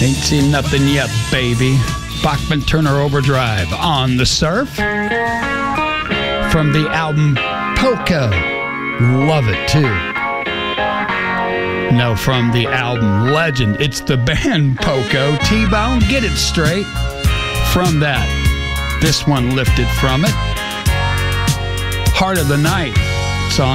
Ain't seen nothing yet, baby. Bachman Turner Overdrive on the Surf. From the album Poco. Love it, too. No, from the album Legend. It's the band Poco. T-Bone, get it straight. From that, this one lifted from it. Heart of the Night.